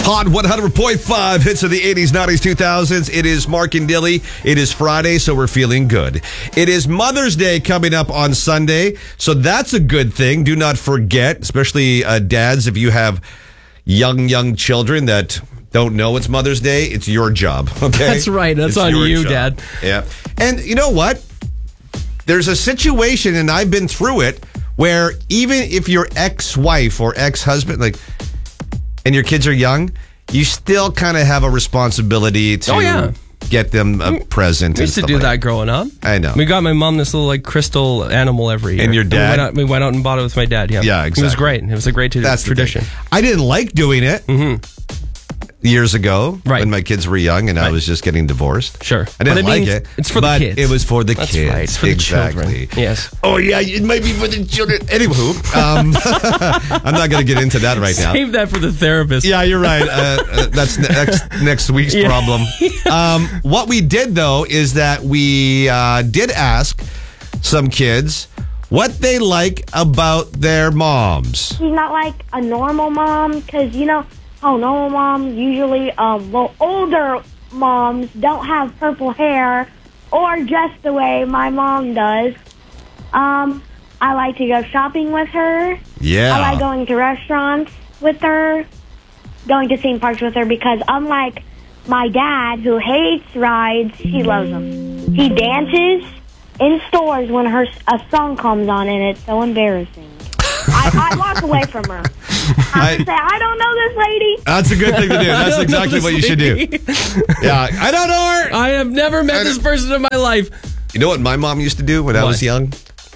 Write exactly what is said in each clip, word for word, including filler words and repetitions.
Hot one hundred point five hits of the eighties, nineties, two thousands. It is Mark and Dilly. It is Friday, so we're feeling good. It is Mother's Day coming up on Sunday, so that's a good thing. Do not forget, especially uh, dads, if you have young, young children that don't know it's Mother's Day, it's your job, okay? That's right. That's it's on you, job. Dad. Yeah. And you know what? There's a situation, and I've been through it, where even if your ex-wife or ex-husband, like, and your kids are young, you still kind of have a responsibility to oh, yeah. get them a present. We used to do like that growing up. I know. We got my mom this little like crystal animal every year. And your dad? And we, went out, we went out and bought it with my dad. Yeah, Yeah, exactly. It was great. It was a great t- That's tradition. I didn't like doing it Mm-hmm. years ago Right. when my kids were young and I Right. was just getting divorced. Sure. I didn't But it like means it. it's for the but kids. it was for the That's kids. right. It's for the exactly. children. Yes. Oh, yeah, it might be for the children. Anywho, um, I'm not going to get into that right now. Save that for the therapist. Yeah, you're right. Uh, uh, that's next next week's Yeah. problem. Um, what we did, though, is that we uh, did ask some kids what they like about their moms. She's not like a normal mom because, you know, oh, normal moms usually, um, well, older moms don't have purple hair or just the way my mom does. Um, I like to go shopping with her. Yeah. I like going to restaurants with her, going to theme parks with her because unlike my dad who hates rides, she loves them. He dances in stores when her a song comes on and it's so embarrassing. I, I walk away from her. I, I say, I don't know this lady. That's a good thing to do. That's I don't know exactly this what you should do. lady. Yeah, I don't know her. I have never met this person in my life. You know what my mom used to do when I What? was young?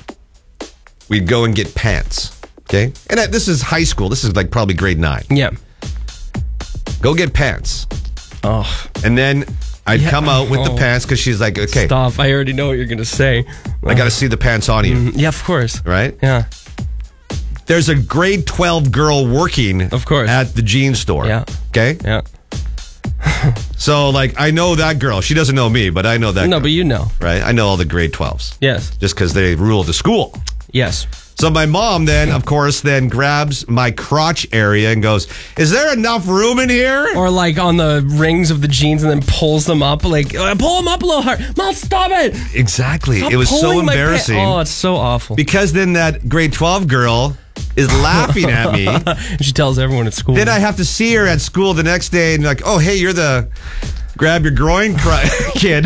We'd go and get pants. Okay, and I, this is high school. This is like probably grade nine. Yeah. Go get pants, Oh, and then I'd Yeah. come out with the Oh. pants because she's like, okay, stop. I already know what you're going to say. I got to see the pants on you, Mm, Yeah, of course. right? Yeah. There's a grade twelve girl working, Of course. at the jean store. Yeah. Okay. Yeah. So like, I know that girl. She doesn't know me, but I know that. No, girl, but you know. right? I know all the grade twelves. Yes. Just because they rule the school. Yes. So my mom then, of course, then grabs my crotch area and goes, "Is there enough room in here?" Or like on the rings of the jeans and then pulls them up. Like, uh, pull them up a little hard. Mom, stop it. Exactly. Stop it was so pulling my pa- embarrassing Oh, it's so awful. because then that grade twelve girl is laughing at me. And she tells everyone at school. Then I have to see her at school the next day and like, "Oh, hey, you're the grab your groin cr- kid."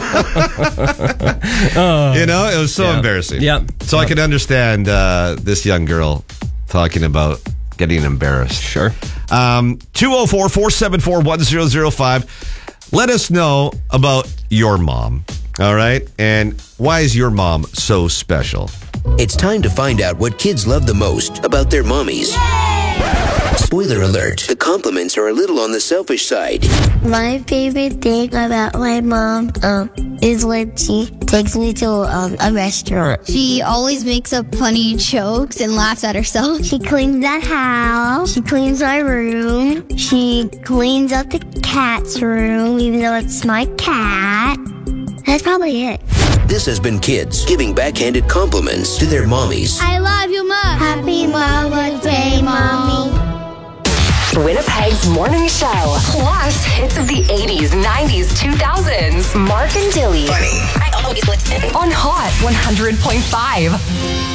You know, it was so Yeah. embarrassing. Yeah. So I can understand uh, this young girl talking about getting embarrassed. Sure. Um, two oh four, four seven four, one oh oh five. Let us know about your mom. All right. And why is your mom so special? It's time to find out what kids love the most about their mommies. Spoiler alert, the compliments are a little on the selfish side. My favorite thing about my mom um, is when she takes me to um, a restaurant. She always makes up funny jokes and laughs at herself. She cleans the house. She cleans my room. She cleans up the cat's room, even though it's my cat. That's probably it. This has been kids giving backhanded compliments to their mommies. I love you, Mom. Happy Mother's Day, Mommy. Winnipeg's morning show. Plus, hits of the eighties, nineties, two thousands. Mark and Dilly. I always listen. On Hot one hundred point five.